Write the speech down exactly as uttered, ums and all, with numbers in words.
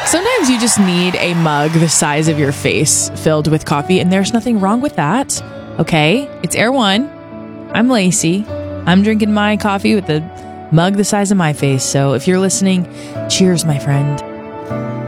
Sometimes you just need a mug the size of your face filled with coffee, and there's nothing wrong with that. Okay? It's Air One. I'm Lacey. I'm drinking my coffee with a mug the size of my face. So if you're listening, cheers, my friend.